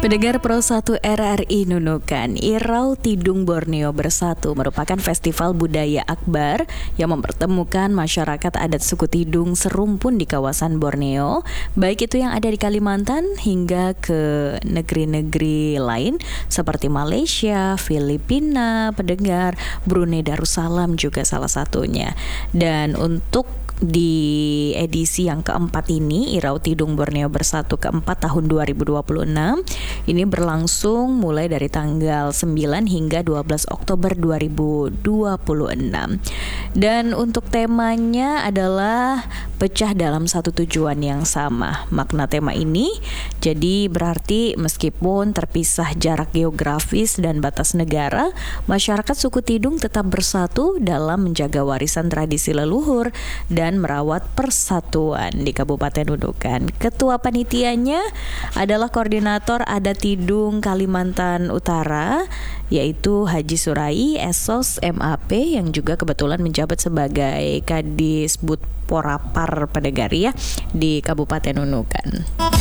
Pendengar Pro 1 RRI Nunukan, Irau Tidung Borneo Bersatu merupakan festival budaya akbar yang mempertemukan masyarakat adat suku Tidung serumpun di kawasan Borneo, baik itu yang ada di Kalimantan hingga ke negeri-negeri lain seperti Malaysia, Filipina, pendengar, Brunei Darussalam juga salah satunya. Dan untuk di edisi yang keempat ini, Irau Tidung Borneo Bersatu keempat tahun 2026 ini berlangsung mulai dari tanggal 9 hingga 12 Oktober 2026. Dan untuk temanya adalah pecah dalam satu tujuan yang sama. Makna tema ini jadi berarti meskipun terpisah jarak geografis dan batas negara, masyarakat suku Tidung tetap bersatu dalam menjaga warisan tradisi leluhur dan merawat persatuan di Kabupaten Nunukan. Ketua panitianya adalah Koordinator Adat Tidung Kalimantan Utara, yaitu Haji Surai Esos MAP yang juga kebetulan menjabat sebagai Kadisbud Porapar Pendengar ya di Kabupaten Nunukan.